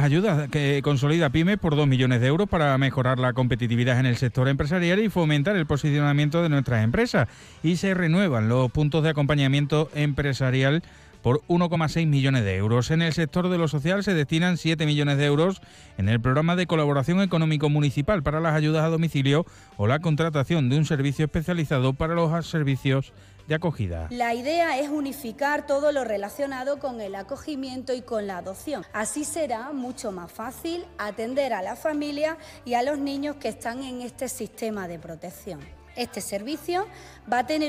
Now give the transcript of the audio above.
ayudas que consolida Pymes por 2 millones de euros para mejorar la competitividad en el sector empresarial y fomentar el posicionamiento de nuestras empresas. Y se renuevan los puntos de acompañamiento empresarial por 1,6 millones de euros. En el sector de lo social se destinan 7 millones de euros en el programa de colaboración económico municipal para las ayudas a domicilio o la contratación de un servicio especializado para los servicios de acogida. La idea es unificar todo lo relacionado con el acogimiento y con la adopción. Así será mucho más fácil atender a la familia y a los niños que están en este sistema de protección. Este servicio va a tener